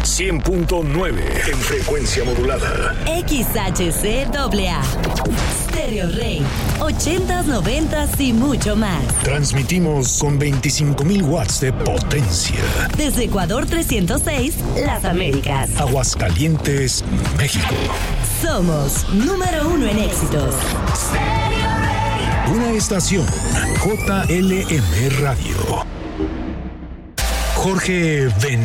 100.9 en frecuencia modulada. XHCAA. Stereo Rey. 80s, 90s y mucho más. Transmitimos con 25,000 watts de potencia. Desde Ecuador 306, Las Américas. Aguascalientes, México. Somos número 1 en éxitos. Una estación JLM Radio. Jorge Ben